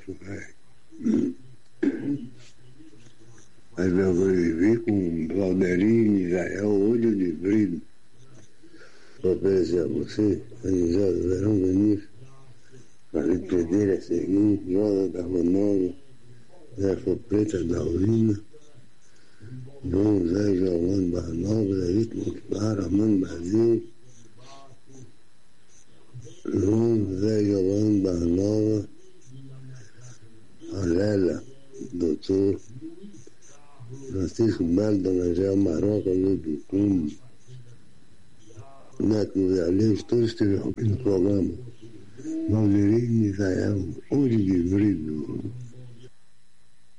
Mas eu vivi com Valderinho, Israel, olho de brilho. Vou oferecer a você, Anijado Verão Vinícius, Carlito Pereira, Seguinte, Josa da Manova, Zé Preta da Urina, João José Giovanni Barra Nova, David Montelar, Armando Brasil, João José Giovanni Barra Nova, Aurélia, Doutor Francisco Melo, Dona Angel Maroca, Luiz Bicum, Neto Vialês, todos estiveram aqui no programa. Valderinho, Israel, olho de brilho.